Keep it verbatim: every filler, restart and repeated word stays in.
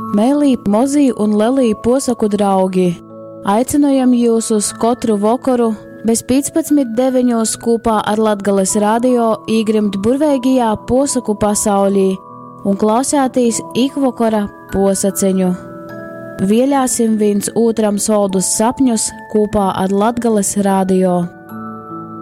Mēlī, mozī un lelī posaku draugi, aicinojam jūs uz katru vakaru bez piecpadsmit deviņos kopā ar Latgales radio īgrimt burveigajā posaku pasaulī un klausētīs ikvakara posaceņu. Vielāsim viens otram soldus sapņus kopā ar Latgales radio.